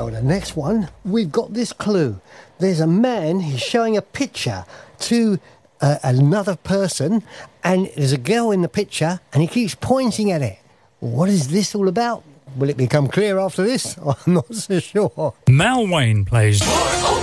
Well, the next one, we've got this clue. There's a man, he's showing a picture to another person, and there's a girl in the picture, and he keeps pointing at it. What is this all about? Will it become clear after this? I'm not so sure. Mal Wayne plays